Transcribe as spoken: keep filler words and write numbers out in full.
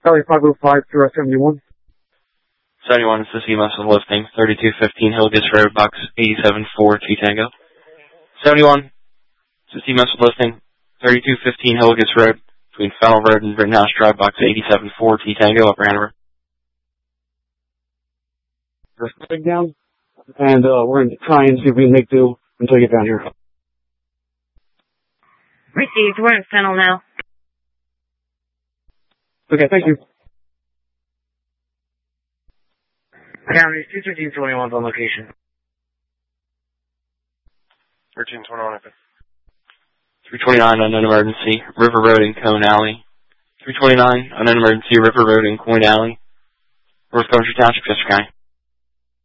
Sorry, five oh five through seventy-one. seventy-one is the C M S of listing, thirty-two fifteen Hillgis Road, box eighty-seven four T Tango. seventy-one is the C M S of listing, thirty-two fifteen Hillgis Road, between Fennel Road and Rittenhouse Drive, box eighty-seven four T Tango, Upper Hanover. Break down, and uh, we're going to try and see if we can make do until you get down here. Received. We're in Fennel now. Okay, thank you. County, two thirteen twenty-one's on location. thirteen twenty-one, open. three twenty-nine, unknown emergency, River Road in Cone Alley. three twenty-nine, unknown emergency, River Road in Coin Alley. North Country Township, Chester County.